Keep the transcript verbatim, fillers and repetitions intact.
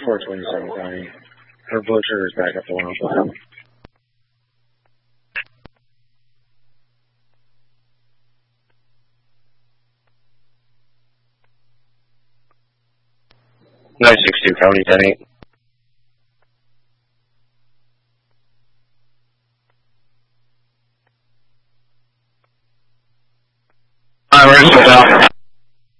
four twenty-seven County. Her blood sugar is back up to one oh five. nine six two County, ten eight. Alright, we're just down.